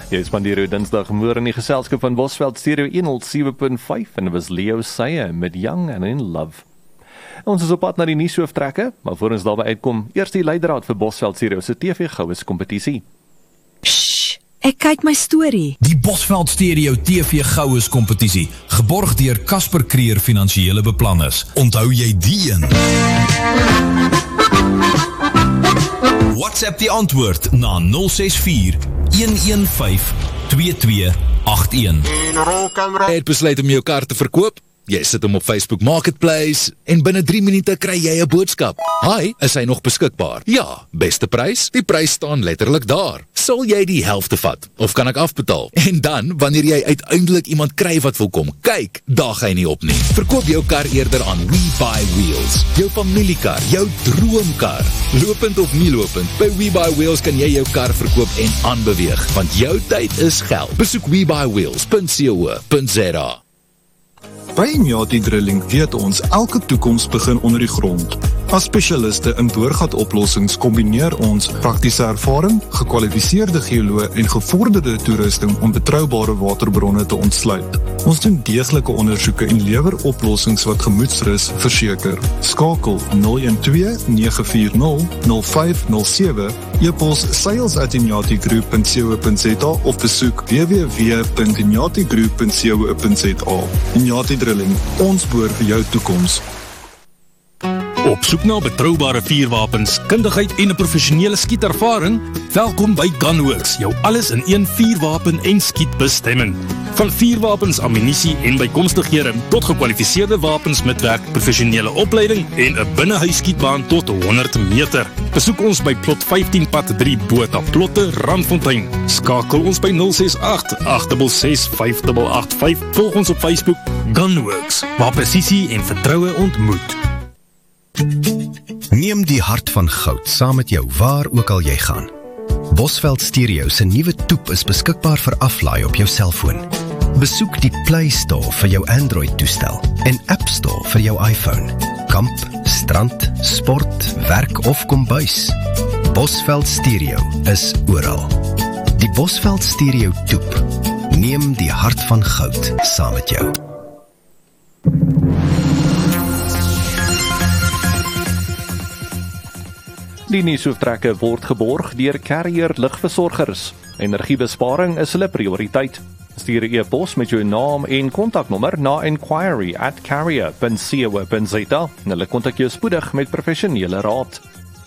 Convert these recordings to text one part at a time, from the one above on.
Jy spandeer jou dinsdagmôre in die geselskap van Bosveld Stereo 107.5 en dit was Leo Saye met Young and in Love. Ons is op pad na die nuushooftrekke, maar voor ons daarby uitkom, eers die leidraad vir Bosveld Stereo se TV-goues kompetisie. Shh, ek kyk my storie. Die Bosveld Stereo TV-goues kompetisie, geborg deur Casper Creer Finansiële Beplanners. Onthou jy die een? WhatsApp die antwoord na 064 115 2281. Jy het besluit om jou kar te verkoop? Jy sit hom op Facebook Marketplace en binne 3 minute kry jy 'n boodskap. Hi, is hy nog beskikbaar? Ja, beste prys? Die prys staan letterlik daar. Sal jy die helfte vat? Of kan ek afbetaal? En dan, wanneer jy uiteindelik iemand kry wat wil kom kyk, daag hy nie op nie. Verkoop jou kar eerder aan WeBuyWheels. Jou familiekar, jou droomkar. Lopend of nie lopend, by WeBuyWheels kan jy jou kar verkoop en aanbeweeg, want jou tyd is geld. Besoek WeBuyWheels.co.za. By Inyati Drilling weet ons, elke toekoms begin onder die grond. As spesialiste in boorgatoplossings kombineer ons praktiese ervaring, gekwalifiseerde geoloë en gevorderde toerusting om betroubare waterbronne te ontsluit. Ons doen deeglike ondersoeke en lewer oplossings wat gemoedsrus verseker. Skakel 012-940-0507, e-pos sales@inyatigroup.co.za of besoek www.inyatigroup.co.za. Inyati Drilling, ons boor vir jou toekoms. Op soek na betroubare vuurwapens, kundigheid en 'n professionele skietervaring? Welkom by Gunworks, jou alles in een vuurwapen en skietbestemming. Van vuurwapens, ammunisie en bykomstighede tot gekwalifiseerde wapens met werk, professionele opleiding en 'n binnehuisskietbaan tot 100 meter. Besoek ons by plot 15 pad 3 Botha Plotte, Randfontein. Skakel ons by 068 866 5885. Volg ons op Facebook Gunworks, waar presisie en vertroue ontmoet. Neem die hart van goud saam met jou waar ook al jy gaan. Bosveld Stereo se nuwe toep is beskikbaar vir aflaai op jou selfoon. Besoek die Play Store vir jou Android-toestel en App Store vir jou iPhone. Kamp, strand, sport, werk of kombuis. Bosveld Stereo is oral. Die Bosveld Stereo toep. Neem die hart van goud saam met jou. Die nuushooftrekke word geborg deur Carrier Lugversorgers. Energiebesparing is hulle prioriteit. Stuur 'n e-pos met jou naam en kontaknommer na inquiry@carrier.co.za en hulle kontak jou spoedig met professionele raad.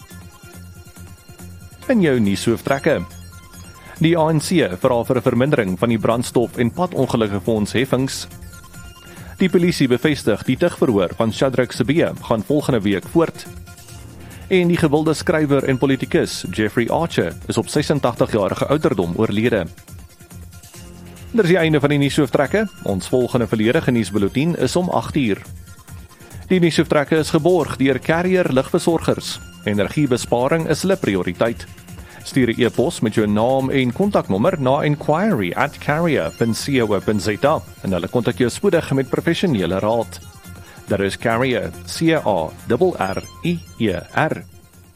En jou nuushooftrekke. Die ANC vra vir 'n vermindering van die brandstof- en padongelukfonds heffings. Die polisie bevestig die tugverhoor van Shadrack Sibiya gaan volgende week voort. En die gewilde skrywer en politikus Jeffrey Archer is op 86-jarige ouderdom oorlede. Dit is die einde van die nuushooftrekke. Ons volgende volledige nuusbulletin is om 8:00. Die nuushooftrekke is geborg deur Carrier Lugversorgers. Energiebesparing is hulle prioriteit. Stuur 'n e-pos met jou naam en kontaknommer na inquiry@carrier.co.za en hulle kontak jou spoedig met professionele raad. Daar is Carrier, C-A-R-R-I-E-R.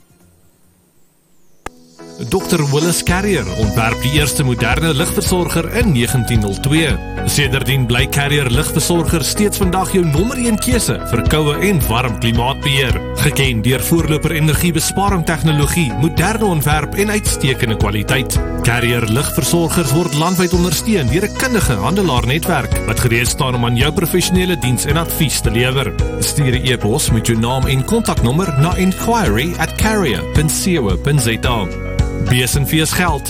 Dr. Willis Carrier ontwerp die eerste moderne ligversorger in 1902. Sedertdien bly Carrier Ligversorger steeds vandag jou nommer 1 keuse vir koue en warm klimaatbeheer. Geken deur voorloper energiebesparing tegnologie, moderne ontwerp en uitstekende kwaliteit. Carrier Ligversorgers word landwyd ondersteun deur 'n kundige handelaarnetwerk wat gereed staan om aan jou professionele diens en advies te lewer. Stuur 'n e-pos met jou naam en kontaknommer na inquiry@carrier.co.za. Besenfees geld.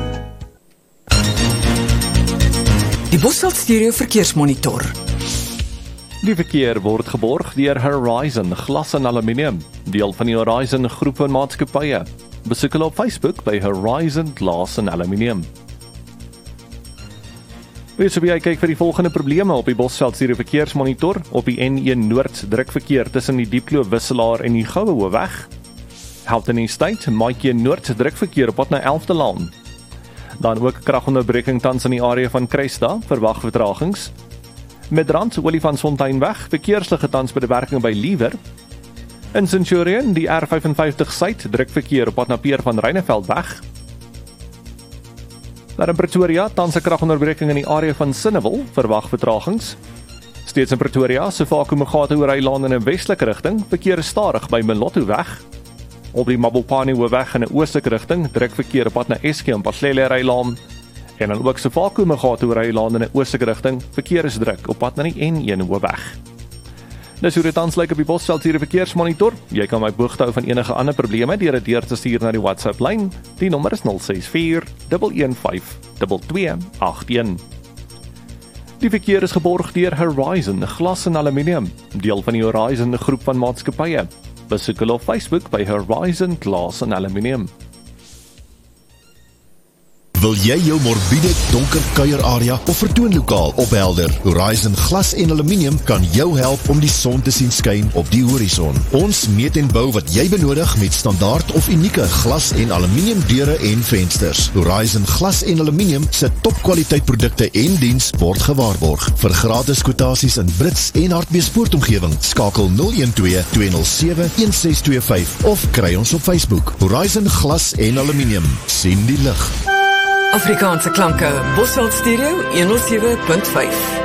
Die Bosveld Stereo verkeersmonitor. Die verkeer word geborg deur Horizon Glas en Aluminium, deel van die Horizon groep van maatskappye. Besoek hulle op Facebook by Horizon Glas en Aluminium. Wees op jy kyk vir die volgende probleme op die Bosveld Stereo verkeersmonitor op die N1 Noord drukverkeer tussen die Diepkloof Wisselaar en die Goue Hoofweg. Halton Estate, Maatjie Noord drukverkeer op pad na 11de Laan. Dan ook kragonderbreking tans in die area van Cresta, verwag vertragings. Midrand, Olifantsfonteinweg, verkeersligte tans by die werking by Liewer. In Centurion, die R55 Suid drukverkeer op pad na Pier van Ryneveld weg. Daar in Pretoria, tans 'n kragonderbreking in die area van Sinnewil, verwag vertragings. Steeds in Pretoria, Sefako-Magatu-Rylaan in 'n westelike rigting, verkeer is stadig by Melotto-weg. Op die Mabopane-Hoofweg in 'n oostelike rigting, druk verkeer op pad na Eskie en Patlele-Rylaan. En dan ook Sefako-Magatu-Rylaan in 'n oostelike rigting, verkeer is druk op pad na die N1 Hoofweg. Dis hoe dit tans lyk op die Bosveld hier verkeersmonitor. Jy kan my boog hou van enige ander probleme deur dit deur te stuur na die WhatsApp lyn. Die nommer is 064 115 2281. Die verkeer is geborg deur Horizon Glas en Aluminium, deel van die Horizon groep van maatskappye. Besoek hulle op Facebook by Horizon Glas en Aluminium. Wil jy jou morbiede donker kuierarea of vertoonlokaal ophelder? Horizon Glas en Aluminium kan jou help om die son te sien skyn op die horison. Ons meet en bou wat jy benodig met standaard of unieke glas en aluminium deure en vensters. Horizon Glas en Aluminium se topkwaliteit produkte en diens word gewaarborg. Vir gratis kwotasies in Brits en Hartbeespoortomgewing, skakel 012 207 1625 of kry ons op Facebook. Horizon Glas en Aluminium, sien die lig. Afrikaanse klanke, Bosveld Stereo 107.5.